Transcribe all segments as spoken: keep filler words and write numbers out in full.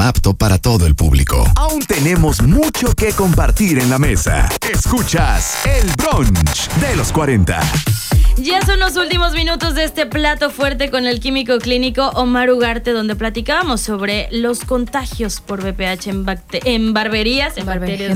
programa apto para todo el público. Aún tenemos mucho que compartir en la mesa. Escuchas el brunch de los cuarenta. Ya son los últimos minutos de este plato fuerte con el químico clínico Omar Ugarte, donde platicábamos sobre los contagios por V P H en, bacte- en barberías, en bacterias,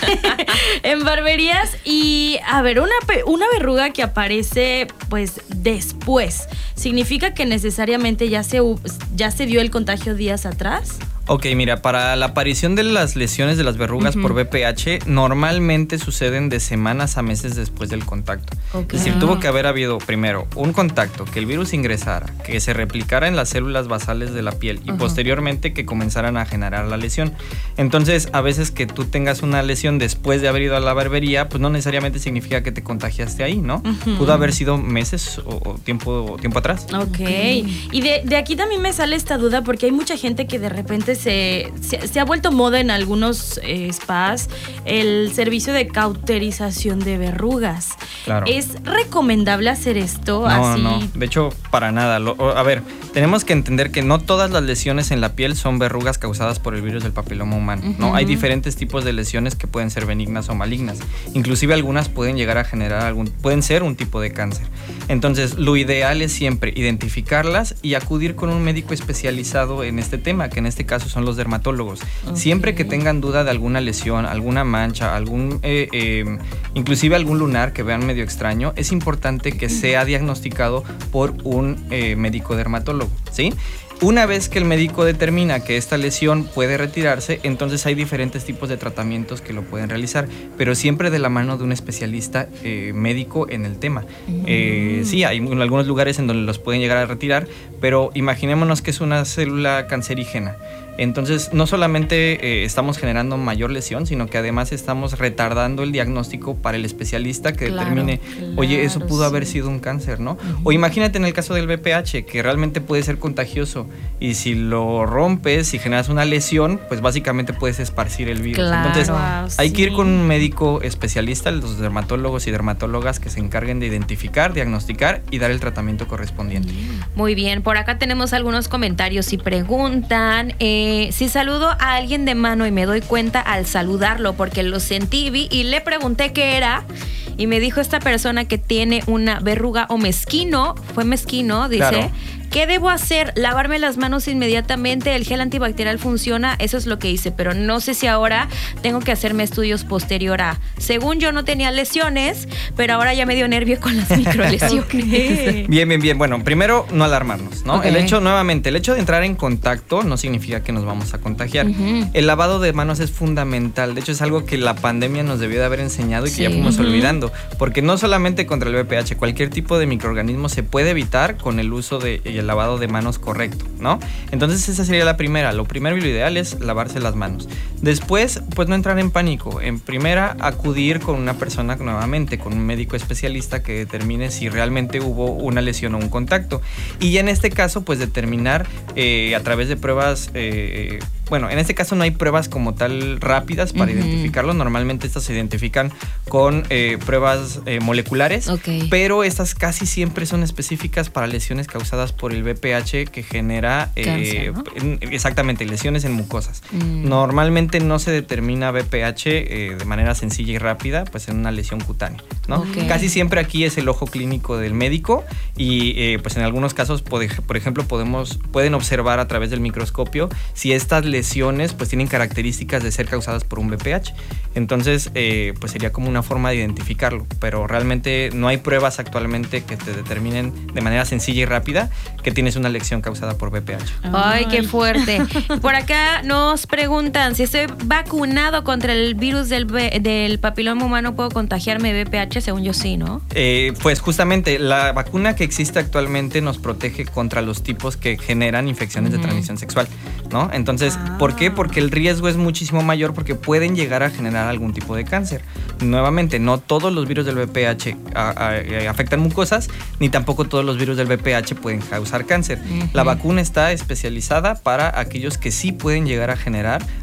en barberías y a ver, una, una verruga que aparece pues después, ¿significa que necesariamente ya se, ya se dio el contagio días atrás? Ok, mira, para la aparición de las lesiones de las verrugas uh-huh. por V P H, normalmente suceden de semanas a meses después del contacto. Okay. Es decir, tuvo que haber habido primero un contacto, que el virus ingresara, que se replicara en las células basales de la piel y uh-huh. posteriormente que comenzaran a generar la lesión. Entonces, a veces que tú tengas una lesión después de haber ido a la barbería, pues no necesariamente significa que te contagiaste ahí, ¿no? Uh-huh. Pudo haber sido meses o, o tiempo, tiempo atrás. Ok, okay. Y de, de aquí también me sale esta duda porque hay mucha gente que de repente Se, se, se ha vuelto moda en algunos eh, spas el servicio de cauterización de verrugas. Claro. ¿Es recomendable hacer esto? No, así? no, de hecho, para nada. Lo, a ver, tenemos que entender que no todas las lesiones en la piel son verrugas causadas por el virus del papiloma humano, uh-huh. ¿no? Hay diferentes tipos de lesiones que pueden ser benignas o malignas. Inclusive algunas pueden llegar a generar algún, pueden ser un tipo de cáncer. Entonces, lo ideal es siempre identificarlas y acudir con un médico especializado en este tema, que en este caso son los dermatólogos. Okay. Siempre que tengan duda de alguna lesión, alguna mancha, algún eh, eh, inclusive algún lunar que vean medio extraño, es importante que sea diagnosticado por un eh, médico dermatólogo, ¿sí? Una vez que el médico determina que esta lesión puede retirarse, entonces hay diferentes tipos de tratamientos que lo pueden realizar, pero siempre de la mano de un especialista eh, médico en el tema. Mm. Eh, sí, hay algunos lugares en donde los pueden llegar a retirar, pero imaginémonos que es una célula cancerígena. Entonces, no solamente eh, estamos generando mayor lesión, sino que además estamos retardando el diagnóstico para el especialista que claro, determine, claro, oye, eso pudo sí. haber sido un cáncer, ¿no? Uh-huh. O imagínate en el caso del V P H, que realmente puede ser contagioso y si lo rompes y generas una lesión, pues básicamente puedes esparcir el virus. Claro, Entonces, wow, hay sí. que ir con un médico especialista, los dermatólogos y dermatólogas que se encarguen de identificar, diagnosticar y dar el tratamiento correspondiente. Muy bien, por acá tenemos algunos comentarios y preguntan... Eh, Eh, si saludo a alguien de mano y me doy cuenta al saludarlo porque lo sentí vi, y le pregunté qué era y me dijo esta persona que tiene una verruga o mezquino, fue mezquino, dice, claro. ¿Qué debo hacer? ¿Lavarme las manos inmediatamente? ¿El gel antibacterial funciona? Eso es lo que hice, pero no sé si ahora tengo que hacerme estudios posterior a... Según yo no tenía lesiones, pero ahora ya me dio nervio con las microlesiones. Okay. Bien, bien, bien. Bueno, primero no alarmarnos, ¿no? Okay. El hecho, nuevamente, el hecho de entrar en contacto no significa que nos vamos a contagiar. Uh-huh. El lavado de manos es fundamental. De hecho, es algo que la pandemia nos debió de haber enseñado y que sí. ya fuimos uh-huh. olvidando. Porque no solamente contra el V P H, cualquier tipo de microorganismo se puede evitar con el uso de... el lavado de manos correcto, ¿no? Entonces esa sería la primera. Lo primero y lo ideal es lavarse las manos. Después, pues no entrar en pánico. En primera, acudir con una persona nuevamente, con un médico especialista que determine si realmente hubo una lesión o un contacto. Y ya en este caso, pues determinar eh, a través de pruebas... Eh, bueno, en este caso no hay pruebas como tal rápidas para uh-huh. identificarlo. Normalmente estas se identifican con eh, pruebas eh, moleculares, okay. pero estas casi siempre son específicas para lesiones causadas por el V P H que genera eh, Cáncer, ¿no? en, exactamente lesiones en mucosas. Mm. Normalmente no se determina V P H eh, de manera sencilla y rápida, pues en una lesión cutánea, ¿no? Okay. Casi siempre aquí es el ojo clínico del médico y eh, pues en algunos casos, por ejemplo, podemos pueden observar a través del microscopio si estas lesiones pues tienen características de ser causadas por un V P H. Entonces, eh, pues sería como una forma de identificarlo, pero realmente no hay pruebas actualmente que te determinen de manera sencilla y rápida que tienes una lesión causada por V P H. Ay, qué fuerte. Por acá nos preguntan si estoy vacunado contra el virus del, del papiloma humano, ¿puedo contagiarme de V P H? Según yo sí, ¿no? Eh, pues justamente la vacuna que existe actualmente nos protege contra los tipos que generan infecciones uh-huh. de transmisión sexual, ¿no? Entonces, ah. ¿por qué? Porque el riesgo es muchísimo mayor porque pueden llegar a generar algún tipo de cáncer. Nuevamente, no todos los virus del V P H a, a, a, afectan mucosas, ni tampoco todos los virus del V P H pueden causar cáncer. Uh-huh. La vacuna está especializada para aquellos que sí pueden llegar a generar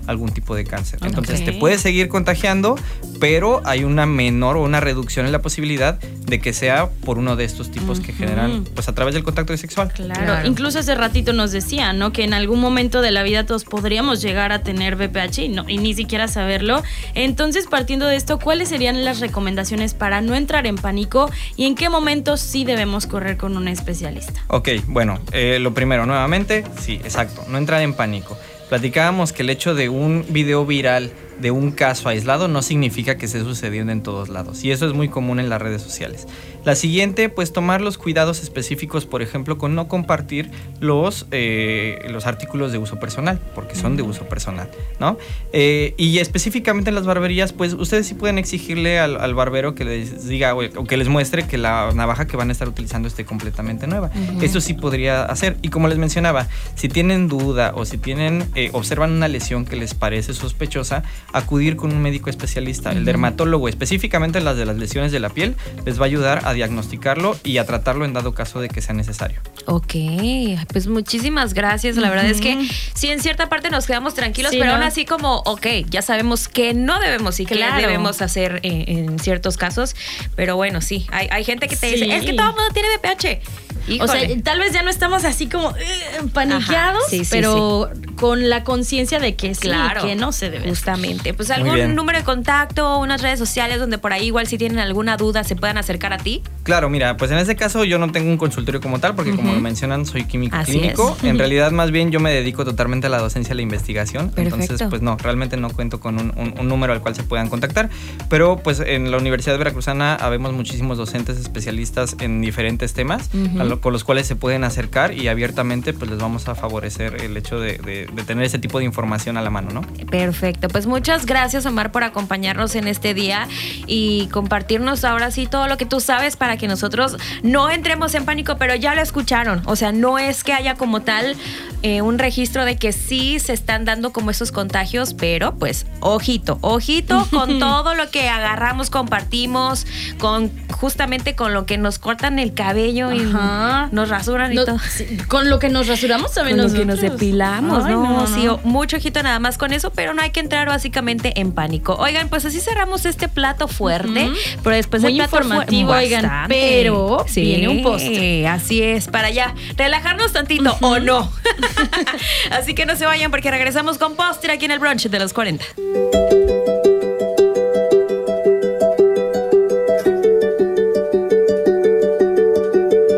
algún tipo de cáncer. Entonces okay. te puedes seguir contagiando, pero hay una menor o una reducción en la posibilidad de que sea por uno de estos tipos uh-huh. que generan pues a través del contacto sexual. Claro. claro, incluso hace ratito nos decía, ¿no? Que en algún momento de la vida todos podríamos llegar a tener V I H y, no, y ni siquiera saberlo. Entonces, partiendo de esto, ¿cuáles serían las recomendaciones para no entrar en pánico y en qué momentos sí debemos correr con un especialista? Ok, bueno, eh, lo primero, nuevamente, sí, exacto, no entrar en pánico. Platicábamos que el hecho de un video viral de un caso aislado no significa que esté sucediendo en todos lados, y eso es muy común en las redes sociales. La siguiente, pues tomar los cuidados específicos, por ejemplo, con no compartir los, eh, los artículos de uso personal, porque son de uso personal, ¿no? Eh, y específicamente en las barberías, pues ustedes sí pueden exigirle al, al barbero que les diga o, o que les muestre que la navaja que van a estar utilizando esté completamente nueva. Uh-huh. Eso sí podría hacer. Y como les mencionaba, si tienen duda o si tienen eh, observan una lesión que les parece sospechosa, acudir con un médico especialista. Uh-huh. El dermatólogo, específicamente las de las lesiones de la piel, les va a ayudar a diagnosticarlo y a tratarlo en dado caso de que sea necesario. Ok, pues muchísimas gracias. La uh-huh. verdad es que sí, en cierta parte nos quedamos tranquilos, sí, pero ¿no? aún así como, ok, ya sabemos que no debemos y claro. que debemos hacer eh, en ciertos casos, pero bueno, sí, hay, hay gente que te sí. dice, es que todo el mundo tiene V I H. Híjole. O sea, tal vez ya no estamos así como eh, paniqueados, sí, sí, pero sí. con la conciencia de que sí, claro, que no se debe. Justamente. Pues algún número de contacto, unas redes sociales donde por ahí igual si tienen alguna duda se puedan acercar a ti. Claro, mira, pues en este caso yo no tengo un consultorio como tal, porque uh-huh. como lo mencionan, soy químico Así clínico. Es. En uh-huh. realidad, más bien yo me dedico totalmente a la docencia y a la investigación. Perfecto. Entonces, pues no, realmente no cuento con un, un, un número al cual se puedan contactar. Pero pues en la Universidad Veracruzana habemos muchísimos docentes especialistas en diferentes temas, uh-huh. a lo, con los cuales se pueden acercar y abiertamente pues les vamos a favorecer el hecho de, de, de tener ese tipo de información a la mano, ¿no? Perfecto, pues muchas gracias, Omar, por acompañarnos en este día y compartirnos ahora sí todo lo que tú sabes para que nosotros no entremos en pánico, pero ya lo escucharon, o sea, no es que haya como tal eh, un registro de que sí se están dando como esos contagios, pero pues ojito, ojito con todo lo que agarramos, compartimos, con justamente con lo que nos cortan el cabello y Ajá. nos rasuran y no, todo. Sí, con lo que nos rasuramos también con nosotros. Lo que nos depilamos, Ay, ¿no? no, no. Sí, mucho ojito nada más con eso, pero no hay que entrar básicamente en pánico. Oigan, pues así cerramos este plato fuerte, uh-huh. pero después Muy el plato informativo, fu- oigan, bastante. Pero sí, viene un postre. Así es, para ya relajarnos tantito, uh-huh. o no. Así que no se vayan porque regresamos con postre aquí en el brunch de los cuarenta.